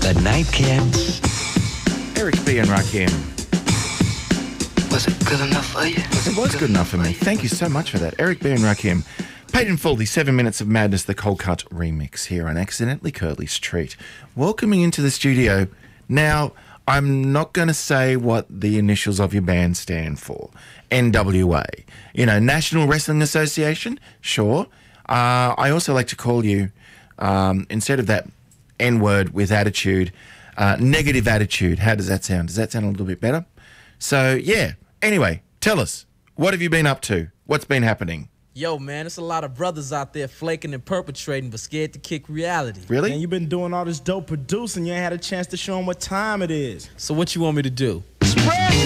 The Nightcap. Eric B. and Rakim. Was it good enough for you? It was good enough for me. Thank you so much for that. Eric B. and Rakim. Paid in full, the 7 Minutes of Madness, the Cold Cut remix here on Accidentally Curly's Treat. Welcoming into the studio. Now, I'm not going to say what the initials of your band stand for. NWA. You know, National Wrestling Association? Sure. I also like to call you, instead of that N-word with attitude, negative attitude. How does that sound? Does that sound a little bit better? So, yeah. Anyway, tell us, what have you been up to? What's been happening? Yo, man, there's a lot of brothers out there flaking and perpetrating but scared to kick reality. Really? And you've been doing all this dope producing. You ain't had a chance to show them what time it is. So what you want me to do? Spread